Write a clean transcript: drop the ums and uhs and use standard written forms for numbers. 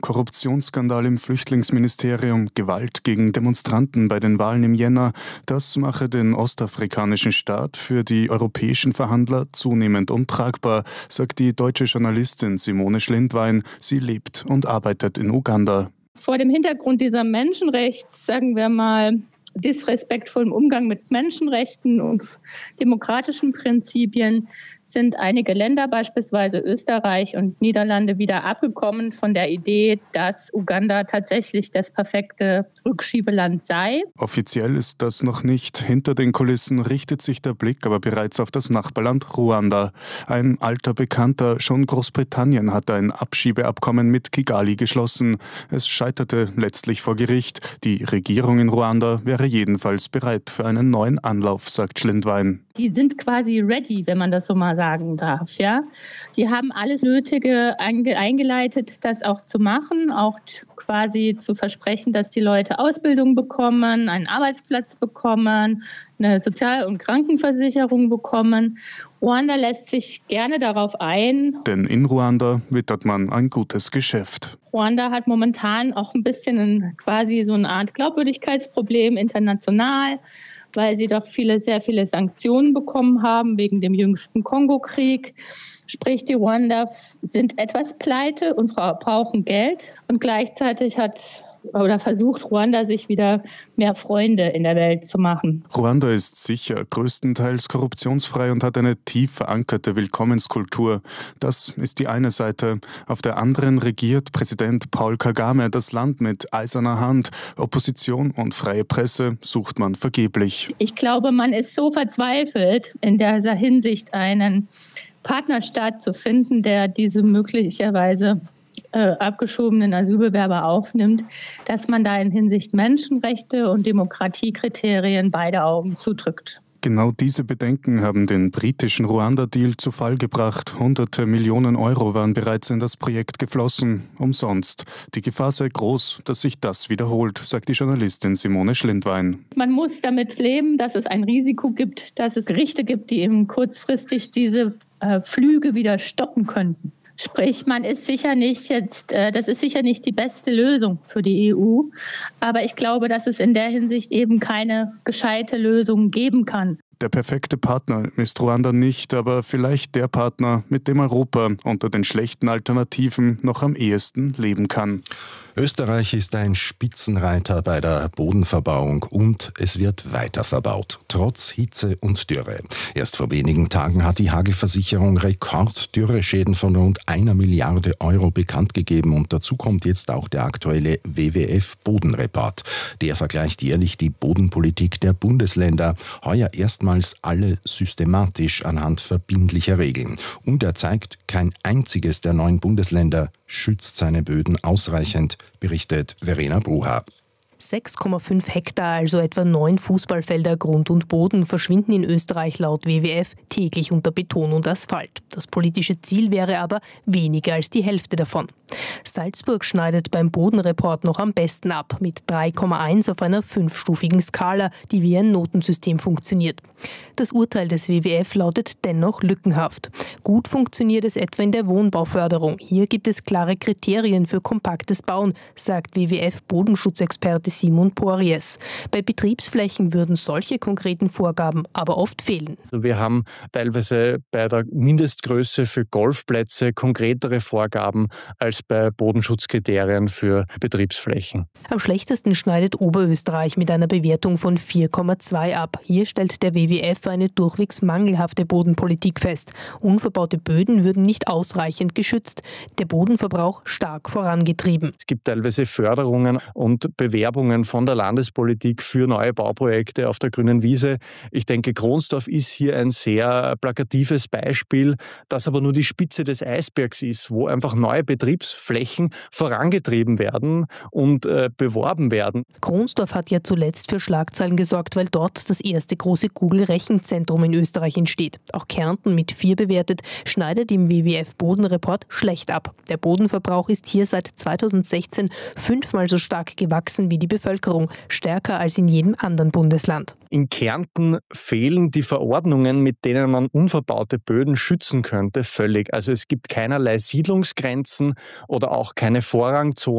Korruptionsskandal im Flüchtlingsministerium, Gewalt gegen Demonstranten bei den Wahlen im Jänner, das mache den ostafrikanischen Staat für die europäischen Verhandler zunehmend untragbar, sagt die deutsche Journalistin Simone Schlindwein. Sie lebt und arbeitet in Uganda. Vor dem Hintergrund dieser sagen wir mal, disrespektvollen Umgang mit Menschenrechten und demokratischen Prinzipien sind einige Länder, beispielsweise Österreich und Niederlande, wieder abgekommen von der Idee, dass Uganda tatsächlich das perfekte Rückschiebeland sei. Offiziell ist das noch nicht. Hinter den Kulissen richtet sich der Blick aber bereits auf das Nachbarland Ruanda. Ein alter Bekannter, schon Großbritannien hat ein Abschiebeabkommen mit Kigali geschlossen. Es scheiterte letztlich vor Gericht. Die Regierung in Ruanda wäre jedenfalls bereit für einen neuen Anlauf, sagt Schlindwein. Die sind quasi ready, wenn man das so mal sagen darf. Ja? Die haben alles Nötige eingeleitet, das auch zu machen, auch quasi zu versprechen, dass die Leute Ausbildung bekommen, einen Arbeitsplatz bekommen, eine Sozial- und Krankenversicherung bekommen. Ruanda lässt sich gerne darauf ein. Denn in Ruanda wittert man ein gutes Geschäft. Ruanda hat momentan auch ein bisschen quasi so eine Art Glaubwürdigkeitsproblem international, weil sie doch sehr viele Sanktionen bekommen haben wegen dem jüngsten Kongo-Krieg. Sprich, die Ruander sind etwas pleite und brauchen Geld. Und gleichzeitig versucht Ruanda, sich wieder mehr Freunde in der Welt zu machen. Ruanda ist sicher größtenteils korruptionsfrei und hat eine tief verankerte Willkommenskultur. Das ist die eine Seite. Auf der anderen regiert Präsident Paul Kagame das Land mit eiserner Hand. Opposition und freie Presse sucht man vergeblich. Ich glaube, man ist so verzweifelt, in dieser Hinsicht einen Partnerstaat zu finden, der diese möglicherweise abgeschobenen Asylbewerber aufnimmt, dass man da in Hinsicht Menschenrechte und Demokratiekriterien beide Augen zudrückt. Genau diese Bedenken haben den britischen Ruanda-Deal zu Fall gebracht. Hunderte Millionen Euro waren bereits in das Projekt geflossen. Umsonst. Die Gefahr sei groß, dass sich das wiederholt, sagt die Journalistin Simone Schlindwein. Man muss damit leben, dass es ein Risiko gibt, dass es Gerichte gibt, die eben kurzfristig diese Flüge wieder stoppen könnten. Sprich, das ist sicher nicht die beste Lösung für die EU. Aber ich glaube, dass es in der Hinsicht eben keine gescheite Lösung geben kann. Der perfekte Partner ist Ruanda nicht, aber vielleicht der Partner, mit dem Europa unter den schlechten Alternativen noch am ehesten leben kann. Österreich ist ein Spitzenreiter bei der Bodenverbauung und es wird weiter verbaut, trotz Hitze und Dürre. Erst vor wenigen Tagen hat die Hagelversicherung Rekorddürreschäden von rund 1 Milliarde Euro bekannt gegeben und dazu kommt jetzt auch der aktuelle WWF-Bodenreport. Der vergleicht jährlich die Bodenpolitik der Bundesländer, heuer erstmals alle systematisch anhand verbindlicher Regeln. Und er zeigt, kein einziges der 9 Bundesländer schützt seine Böden ausreichend, berichtet Verena Bruha. 6,5 Hektar, also etwa 9 Fußballfelder Grund und Boden, verschwinden in Österreich laut WWF täglich unter Beton und Asphalt. Das politische Ziel wäre aber weniger als die Hälfte davon. Salzburg schneidet beim Bodenreport noch am besten ab, mit 3,1 auf einer 5-stufigen Skala, die wie ein Notensystem funktioniert. Das Urteil des WWF lautet dennoch lückenhaft. Gut funktioniert es etwa in der Wohnbauförderung. Hier gibt es klare Kriterien für kompaktes Bauen, sagt WWF-Bodenschutzexperte Simon Porries. Bei Betriebsflächen würden solche konkreten Vorgaben aber oft fehlen. Wir haben teilweise bei der Mindestgröße für Golfplätze konkretere Vorgaben als bei Bodenschutzkriterien für Betriebsflächen. Am schlechtesten schneidet Oberösterreich mit einer Bewertung von 4,2 ab. Hier stellt der WWF eine durchwegs mangelhafte Bodenpolitik fest. Unverbaute Böden würden nicht ausreichend geschützt, der Bodenverbrauch stark vorangetrieben. Es gibt teilweise Förderungen und Bewerbungen von der Landespolitik für neue Bauprojekte auf der grünen Wiese. Ich denke, Kronsdorf ist hier ein sehr plakatives Beispiel, das aber nur die Spitze des Eisbergs ist, wo einfach neue Betriebsflächen vorangetrieben werden und beworben werden. Kronsdorf hat ja zuletzt für Schlagzeilen gesorgt, weil dort das erste große Google-Rechenzentrum in Österreich entsteht. Auch Kärnten mit 4 bewertet, schneidet im WWF-Bodenreport schlecht ab. Der Bodenverbrauch ist hier seit 2016 5-mal so stark gewachsen wie die Bevölkerung, stärker als in jedem anderen Bundesland. In Kärnten fehlen die Verordnungen, mit denen man unverbaute Böden schützen könnte, völlig. Also es gibt keinerlei Siedlungsgrenzen oder auch keine Vorrangzonen.